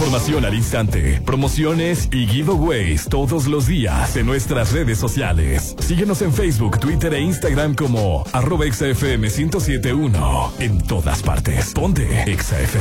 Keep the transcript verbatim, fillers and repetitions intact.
información al instante, promociones y giveaways todos los días en nuestras redes sociales. Síguenos en Facebook, Twitter e Instagram como arroba Exa F M ciento siete punto uno. En todas partes. Ponte Exa F M.